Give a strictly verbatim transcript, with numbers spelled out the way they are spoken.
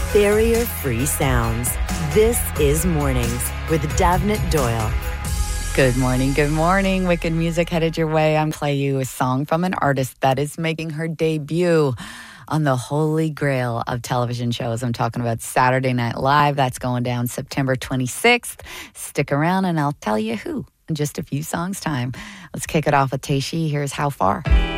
Barrier-free sounds. This is Mornings with Davnit Doyle. Good morning, good morning. Wicked music headed your way. I'm play you a song from an artist that is making her debut on the holy grail of television shows. I'm talking about Saturday Night Live. That's going down September twenty-sixth. Stick around and I'll tell you who in just a few songs' time. Let's kick it off with Tayshia. Here's How Far.